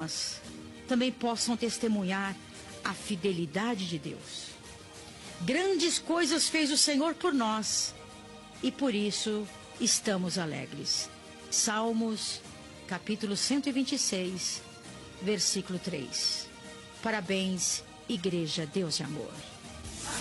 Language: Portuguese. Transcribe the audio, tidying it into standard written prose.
nós também possam testemunhar a fidelidade de Deus. Grandes coisas fez o Senhor por nós e por isso estamos alegres. Salmos, capítulo 126, versículo 3. Parabéns, Igreja Deus de Amor.